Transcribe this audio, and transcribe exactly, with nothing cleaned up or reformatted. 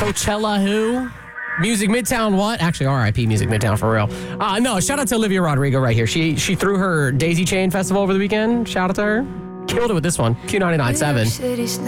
Coachella who? Music Midtown what? Actually, R I P Music Midtown for real. Uh, no, shout out to Olivia Rodrigo right here. She she threw her Daisy Chain Festival over the weekend. Shout out to her. Killed it with this one. Q ninety-nine point seven.